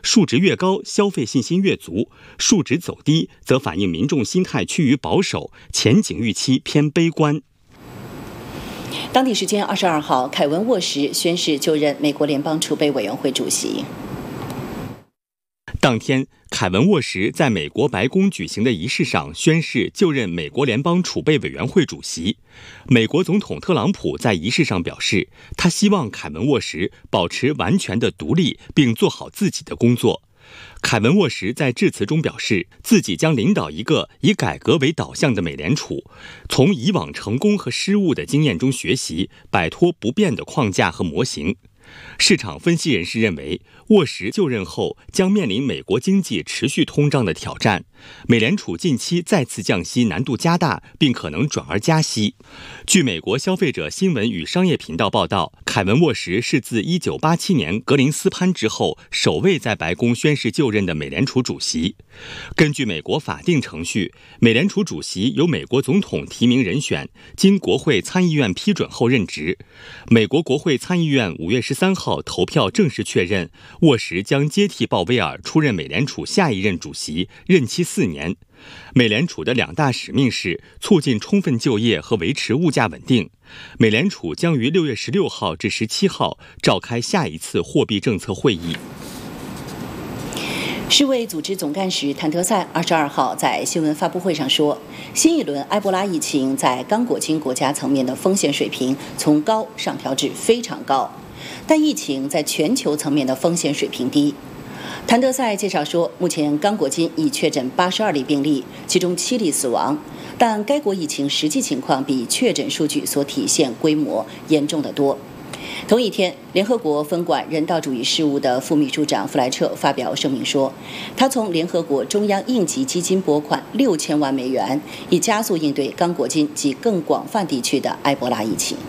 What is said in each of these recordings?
数值越高，消费信心越足；数值走低，则反映民众心态趋于保守，前景预期偏悲观。 当地时间22号，凯文·沃什宣誓就任美国联邦储备委员会主席。 当天，凯文·沃什在美国白宫举行的仪式上宣誓就任美国联邦储备委员会主席。美国总统特朗普在仪式上表示，他希望凯文·沃什保持完全的独立，并做好自己的工作。凯文·沃什在致辞中表示，自己将领导一个以改革为导向的美联储，从以往成功和失误的经验中学习，摆脱不变的框架和模型。市场分析人士认为，沃什就任后将面临美国经济持续通胀的挑战，美联储近期再次降息难度加大，并可能转而加息。据美国消费者新闻与商业频道报道，凯文·沃什是自1987年格林斯潘之后首位在白宫宣誓就任的美联储主席。根据美国法定程序，美联储主席由美国总统提名人选，经国会参议院批准后任职。美国国会参议院5月13号投票正式确认，沃什将接替鲍威尔出任美联储下一任主席，任期4年。美联储的2大使命是促进充分就业和维持物价稳定。美联储将于6月16号至17号召开下一次货币政策会议。 世卫组织总干事谭德赛22号在新闻发布会上说，新一轮埃博拉疫情在刚果金国家层面的风险水平从高上调至非常高，但疫情在全球层面的风险水平低。谭德赛介绍说，目前刚果金已确诊82例病例，其中7例死亡，但该国疫情实际情况比确诊数据所体现规模严重得多。同一天，联合国分管人道主义事务的副秘书长弗莱彻发表声明说，他从联合国中央应急基金拨款6000万美元，以加速应对刚果金及更广泛地区的埃博拉疫情。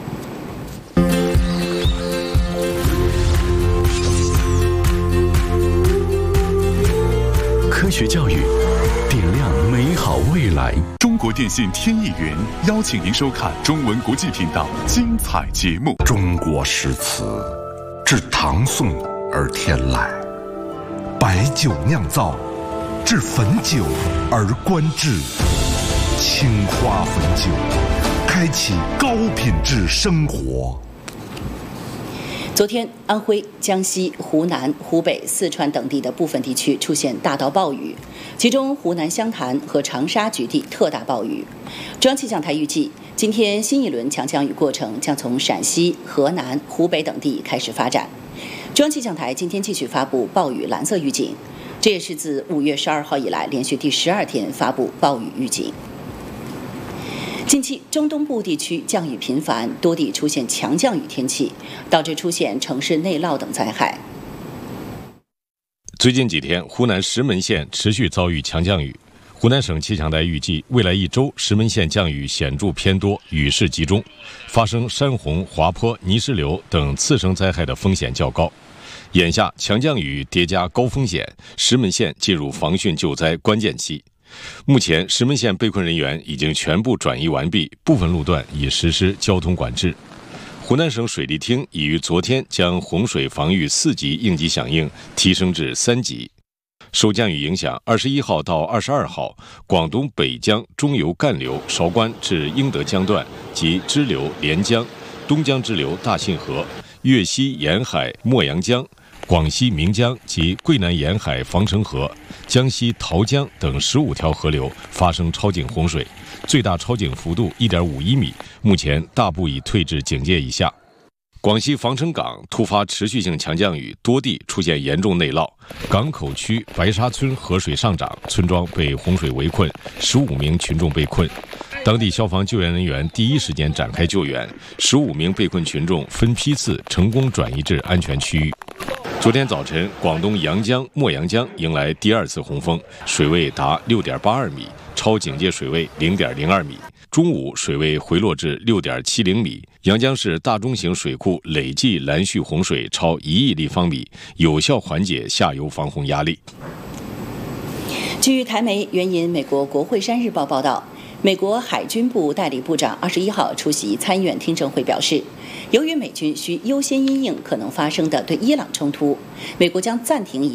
科学教育，点亮美好未来。 中国电信天意云邀请您收看中文国际频道精彩节目。 中国诗词自唐宋而天来，白酒酿造，至汾酒而观致。青花汾酒，开启高品质生活。 昨天，安徽、江西、湖南、湖北、四川等地的部分地区出现大到暴雨，其中湖南湘潭和长沙局地特大暴雨。中央气象台预计，今天新一轮强降雨过程将从陕西、河南、湖北等地开始发展。中央气象台今天继续发布暴雨蓝色预警，这也是自5月12号以来连续第12天发布暴雨预警。近期，中东部地区降雨频繁，多地出现强降雨天气，导致出现城市内涝等灾害。 最近几天，湖南石门县持续遭遇强降雨。湖南省气象台预计，未来1周，石门县降雨显著偏多，雨势集中，发生山洪、滑坡、泥石流等次生灾害的风险较高。眼下，强降雨叠加高风险，石门县进入防汛救灾关键期。目前，石门县被困人员已经全部转移完毕，部分路段已实施交通管制。湖南省水利厅已于昨天将洪水防御4级应急响应提升至3级。受降雨影响，21号到22号，广东北江中游干流韶关至英德江段及支流连江、东江支流大信河、粤西沿海墨阳江、广西岷江及桂南沿海防城河、江西桃江等15条河流发生超警洪水，最大超警幅度1.51米，目前大部已退至警戒以下。广西防城港突发持续性强降雨，多地出现严重内涝，港口区白沙村河水上涨，村庄被洪水围困，15名群众被困。当地消防救援人员第一时间展开救援，15名被困群众分批次成功转移至安全区域。昨天早晨，广东阳江、墨阳江迎来第2次洪峰，水位达6.82米，超警戒水位0.02米。中午水位回落至6.70米，阳江市大中型水库累计拦蓄洪水超1亿立方米，有效缓解下游防洪压力。 据台媒援引美国国会山日报报道，美国海军部代理部长21号出席参议院听证会表示，由于美军需优先因应可能发生的对伊朗冲突，美国将暂停以